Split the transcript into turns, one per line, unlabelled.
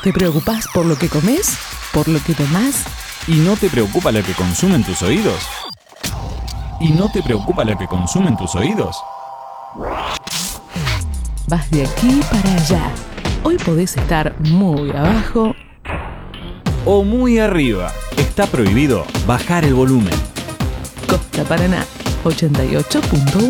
¿Te preocupás por lo que comes? ¿Por lo que tomás?
¿Y no te preocupa lo que consumen tus oídos? ¿Y no te preocupa lo que consumen tus oídos?
Vas de aquí para allá. Hoy podés estar muy abajo
O muy arriba. Está prohibido bajar el volumen.
Costa Paraná 88.1.